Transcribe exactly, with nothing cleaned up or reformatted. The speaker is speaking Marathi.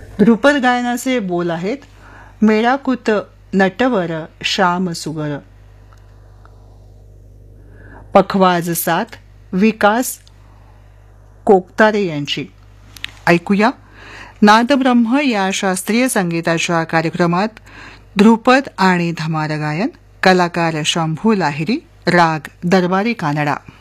ध्रुपद गायनाचे बोल आहेत, मेळाकुत नटवर श्याम सुगर. पखवाज साथ विकास कोकतारे यांची. ऐकूया नादब्रह्म या शास्त्रीय संगीताच्या कार्यक्रमात ध्रुपद आणि धमार गायन. कलाकार शंभू लाहिरी. राग दरबारी कानडा.